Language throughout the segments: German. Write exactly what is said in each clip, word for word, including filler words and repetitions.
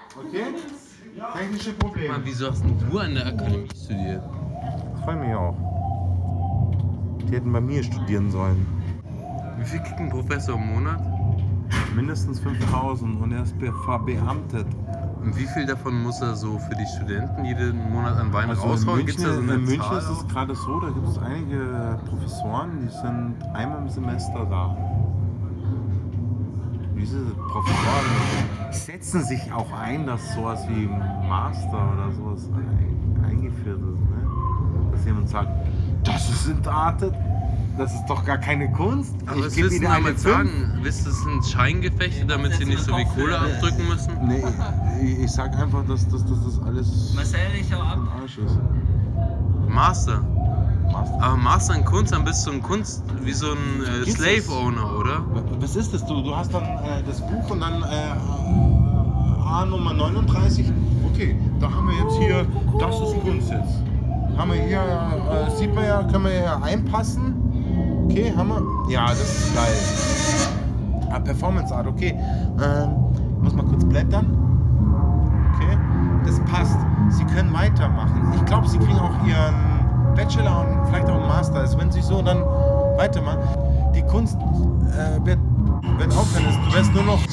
Okay? Technische Probleme. Mann, wieso hast denn du an der Akademie studiert? Das freut mich auch. Die hätten bei mir studieren sollen. Wie viel kriegt ein Professor im Monat? Mindestens fünftausend und er ist be- verbeamtet. Und wie viel davon muss er so für die Studenten jeden Monat an Wein Also in raushauen? München, Gibt's da so eine in München Zahl ist es auch? gerade so, da gibt es einige Professoren, die sind einmal im Semester da. Diese Professoren setzen sich auch ein, dass sowas wie Master oder sowas ein, eingeführt ist. Ne? Dass jemand sagt, das ist entartet, das ist doch gar keine Kunst. Aber ich was gebe willst du Ihnen eine damit fünf. sagen? Wisst ihr, das sind Scheingefechte, damit sie nicht so wie Kohle abdrücken müssen? Nee, ich, ich sag einfach, dass, dass, dass das alles Marcel, ich hau ab. im Arsch ist. Master. Master. Aber Master in Kunst, dann bist du ein Kunst, wie so ein äh, Gibt's das? Slave-Owner, oder? Was ist das? Du, du hast dann äh, das Buch und dann äh, A Nummer neununddreißig. Okay, da haben wir jetzt hier, das ist Kunst jetzt. Haben wir hier, äh, sieht man ja, können wir hier einpassen. Okay, haben wir. Ja, das ist geil. Ah, Performance Art, okay. Ähm, muss mal kurz blättern. Okay, das passt. Sie können weitermachen. Ich glaube, Sie kriegen auch Ihren Bachelor und vielleicht auch einen Master. Also wenn Sie so dann weitermachen. Die Kunst äh, wird, wird aufhören. Du wirst nur noch,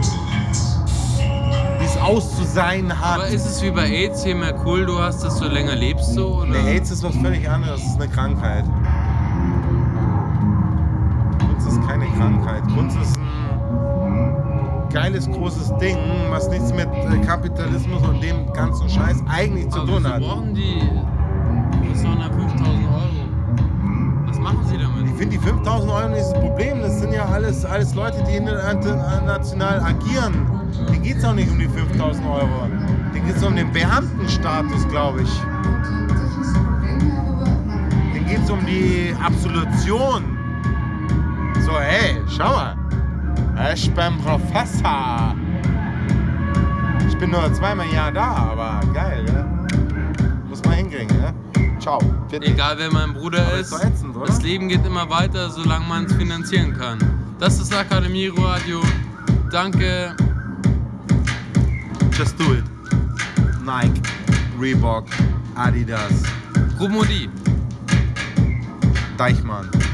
wie es auszusein hat. Aber ist es wie bei AIDS, je mehr Kohl du hast, desto länger lebst du? Oder? Nee, AIDS ist was völlig anderes. Das ist eine Krankheit. Kunst ist keine Krankheit. Kunst ist ein geiles, großes Ding, was nichts mit äh, Kapitalismus und dem ganzen Scheiß eigentlich zu Aber tun wieso hat. brauchen die Professoren fünftausend Euro? Was machen sie damit? Ich finde, die fünftausend Euro nicht das Problem. Das sind ja alles, alles Leute, die international agieren. Denen geht es auch nicht um die fünftausend Euro. Denen geht es um den Beamtenstatus, glaube ich. Denen geht es um die Absolution. So, hey, schau mal. Ich bin Professor. Ich bin nur zweimal im Jahr da, aber geil, ja? Muss man hinkriegen, ja? Ciao. Bitte. Egal wer mein Bruder Aber ist, ist doch ätzend, oder? das Leben geht immer weiter, solange man es finanzieren kann. Das ist Akademie Radio. Danke. Just do it. Nike, Reebok, Adidas, Rumodi. Deichmann.